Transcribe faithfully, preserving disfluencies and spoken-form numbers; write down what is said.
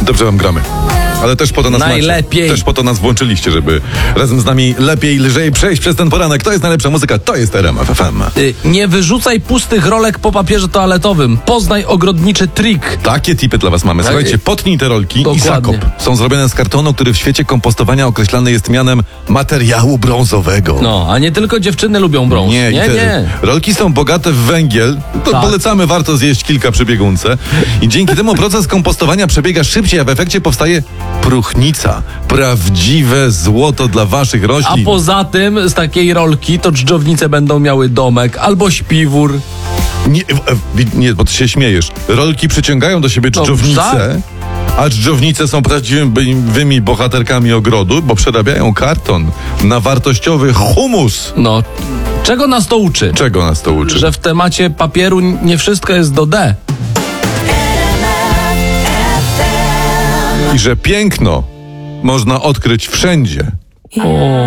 Dobrze wam gramy. Ale też po to nas Najlepiej. macie. Też po to nas włączyliście, żeby razem z nami lepiej, lżej przejść przez ten poranek. To jest najlepsza muzyka, to jest R M F F M. Y, nie wyrzucaj pustych rolek po papierze toaletowym. Poznaj ogrodniczy trik. Takie tipy dla was mamy. Słuchajcie, potnij te rolki Dokładnie. i zakop. Są zrobione z kartonu, który w świecie kompostowania określany jest mianem materiału brązowego. No, a nie tylko dziewczyny lubią brąz. Nie, nie, i te nie. rolki są bogate w węgiel. To Tak. polecamy, warto zjeść kilka przy biegunce. I dzięki temu proces kompostowania przebiega szybciej, a w efekcie powstaje próchnica. Prawdziwe złoto dla waszych A roślin. poza tym z takiej rolki to dżdżownice będą miały domek albo śpiwór. Nie, e, nie, bo ty się śmiejesz. Rolki przyciągają do siebie No, dżdżownice, a dżdżownice są prawdziwymi bohaterkami ogrodu, bo przerabiają karton na wartościowy humus. No, czego nas to uczy? Czego nas to uczy? Że w temacie papieru nie wszystko jest do D. I że piękno można odkryć wszędzie. O.